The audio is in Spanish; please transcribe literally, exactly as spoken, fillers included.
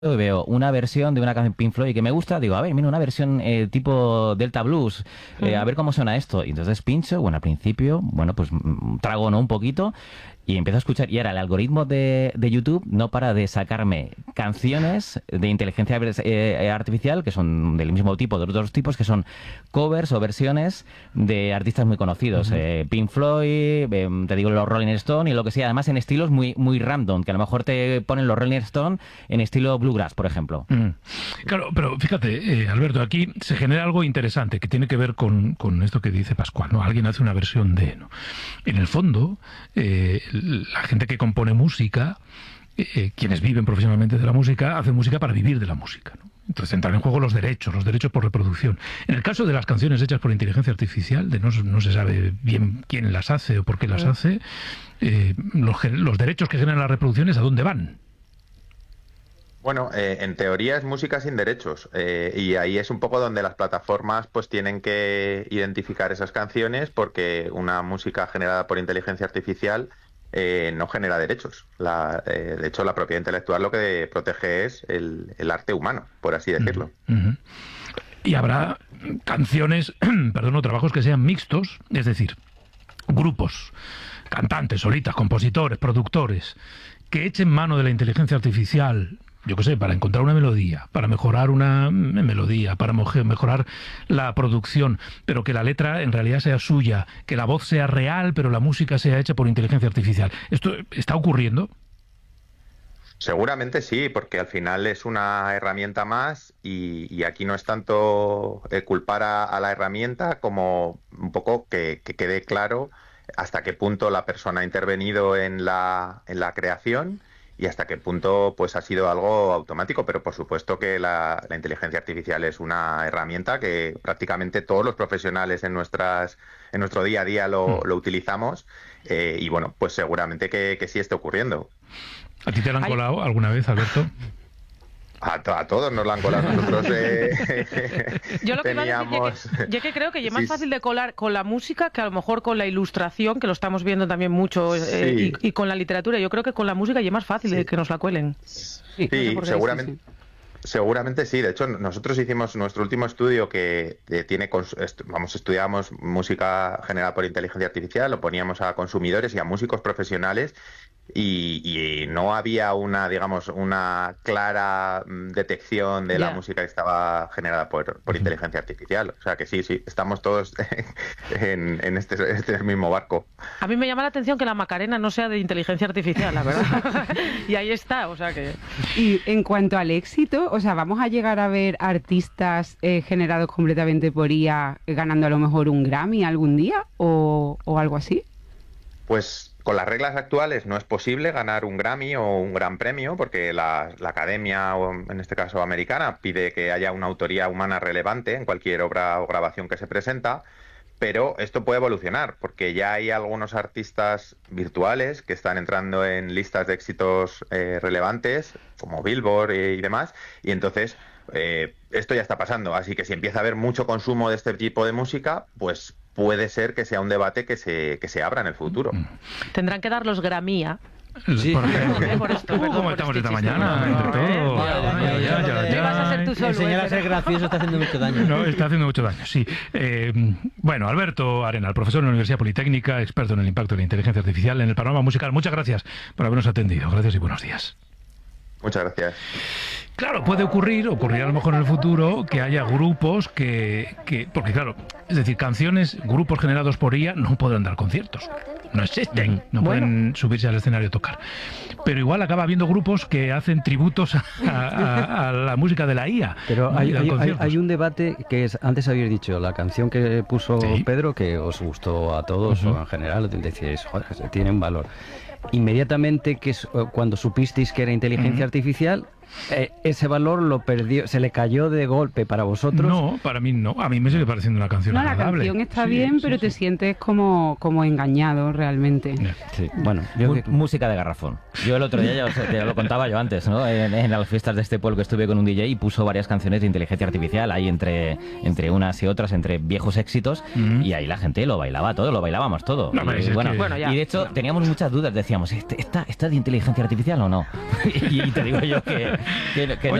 veo una versión de una canción Pink Floyd que me gusta, digo, a ver, mira, una versión eh, tipo Delta Blues, eh, a ver cómo suena esto. Y entonces pincho, bueno, al principio, bueno, pues mm, trago, ¿no? Un poquito, y empiezo a escuchar, y ahora el algoritmo de, de YouTube no para de sacarme canciones de inteligencia eh, artificial, que son del mismo tipo, de otros tipos, que son covers o versiones de artistas muy conocidos. Uh-huh. eh, Pink Floyd, eh, te digo, los Rolling Stone y lo que sea, además en estilos muy, muy random, que a lo mejor te ponen los Rolling Stone en estilo bluegrass, por ejemplo. Mm. Claro, pero fíjate, eh, Alberto, aquí se genera algo interesante que tiene que ver con, con esto que dice Pascual, ¿no? Alguien hace una versión de, ¿no? En el fondo, eh, la gente que compone música, eh, quienes viven profesionalmente de la música, hacen música para vivir de la música, ¿no? Entonces entran en juego los derechos, los derechos por reproducción. En el caso de las canciones hechas por inteligencia artificial, de no, no se sabe bien quién las hace o por qué las hace, eh, los, los derechos que generan las reproducciones, ¿a dónde van? Bueno, eh, en teoría es música sin derechos, eh, y ahí es un poco donde las plataformas pues tienen que identificar esas canciones, porque una música generada por inteligencia artificial eh, no genera derechos. La, eh, de hecho, la propiedad intelectual lo que protege es el, el arte humano, por así decirlo. Uh-huh. Y habrá canciones, perdón, o trabajos que sean mixtos, es decir, grupos, cantantes, solistas, compositores, productores, que echen mano de la inteligencia artificial, yo qué sé, para encontrar una melodía, para mejorar una melodía, para mejorar la producción, pero que la letra en realidad sea suya, que la voz sea real, pero la música sea hecha por inteligencia artificial. ¿Esto está ocurriendo? Seguramente sí, porque al final es una herramienta más, y, y aquí no es tanto eh, culpar a, a la herramienta como un poco que, que quede claro hasta qué punto la persona ha intervenido en la, en la creación y hasta qué punto pues ha sido algo automático. Pero por supuesto que la, la inteligencia artificial es una herramienta que prácticamente todos los profesionales en nuestras en nuestro día a día lo, lo utilizamos, eh, y bueno, pues seguramente que, que sí esté ocurriendo. ¿A ti te lo han colado alguna vez, Alberto? A, to a todos nos la han colado. Nosotros eh, yo lo que teníamos... decir, yo, que, yo que creo que es más sí, fácil de colar con la música que a lo mejor con la ilustración, que lo estamos viendo también mucho, sí. eh, y, y con la literatura. Yo creo que con la música ya es más fácil sí. de que nos la cuelen. Sí, sí, no sé seguramente. Sí, sí. Seguramente sí. De hecho, nosotros hicimos nuestro último estudio que eh, tiene, vamos, estudiábamos música generada por inteligencia artificial, lo poníamos a consumidores y a músicos profesionales, y, y no había una, digamos, una clara detección de yeah. la música que estaba generada por, por inteligencia artificial. O sea que sí, sí, estamos todos en, en este, este mismo barco. A mí me llama la atención que la Macarena no sea de inteligencia artificial, la verdad. Y ahí está, o sea que... Y en cuanto al éxito, o sea, ¿vamos a llegar a ver artistas eh, generados completamente por I A ganando a lo mejor un Grammy algún día o, o algo así? Pues con las reglas actuales no es posible ganar un Grammy o un gran premio, porque la, la academia, o en este caso americana, pide que haya una autoría humana relevante en cualquier obra o grabación que se presenta. Pero esto puede evolucionar, porque ya hay algunos artistas virtuales que están entrando en listas de éxitos eh, relevantes, como Billboard y, y demás, y entonces eh, esto ya está pasando. Así que si empieza a haber mucho consumo de este tipo de música, pues puede ser que sea un debate que se, que se abra en el futuro. Tendrán que dar los Grammy. Sí. Por ejemplo, por esto, perdón, ¿cómo estamos esta mañana? Entre todos. ¿Qué vas a hacer tú solo? Enseñar a ser gracioso está haciendo mucho daño. No, está haciendo mucho daño, sí. Eh, bueno, Alberto Arenal, profesor en la Universidad Politécnica, experto en el impacto de la inteligencia artificial en el panorama musical. Muchas gracias por habernos atendido. Gracias y buenos días. Muchas gracias. Claro, puede ocurrir, ocurrirá a lo mejor en el futuro, que haya grupos que, que... Porque claro, es decir, canciones, grupos generados por I A no podrán dar conciertos. No existen, no bueno. pueden subirse al escenario a tocar. Pero igual acaba habiendo grupos que hacen tributos a, a, a la música de la I A. Pero hay, hay, hay, hay un debate que es, antes habéis dicho, la canción que puso ¿Sí? Pedro, que os gustó a todos, uh-huh. o en general, decíais, joder, tiene un valor. Inmediatamente que es, cuando supisteis que era inteligencia uh-huh. artificial, eh, ese valor lo perdió, se le cayó de golpe para vosotros. No, para mí no, a mí me sigue pareciendo una canción no, agradable. La canción está sí, bien, sí, pero sí. te sientes como, como engañado realmente. Sí. Bueno, yo que... música de garrafón. Yo el otro día ya, o sea, ya lo contaba yo antes, ¿no? En, en las fiestas de este pueblo que estuve con un D J y puso varias canciones de inteligencia artificial ahí entre, entre unas y otras, entre viejos éxitos, uh-huh. y ahí la gente lo bailaba todo, lo bailábamos todo. No, y, bueno, que... bueno, y de hecho teníamos muchas dudas, decíamos, ¿esta, esta de inteligencia artificial o no? Y, y te digo yo que, que, que